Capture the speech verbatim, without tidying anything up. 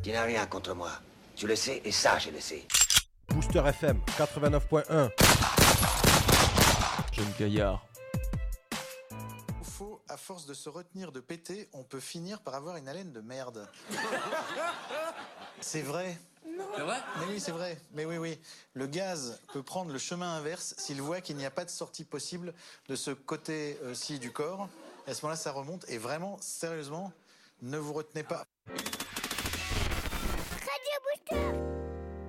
Tu n'as rien contre moi. Tu le sais, et ça, je le sais. Booster F M quatre-vingt-neuf point un. Jeune Gaillard. Faux, à force de se retenir de péter, on peut finir par avoir une haleine de merde. C'est vrai. C'est vrai ? Mais oui, c'est vrai. Mais oui, oui. Le gaz peut prendre le chemin inverse s'il voit qu'il n'y a pas de sortie possible de ce côté-ci du corps. Et à ce moment-là, ça remonte. Et vraiment, sérieusement, ne vous retenez pas.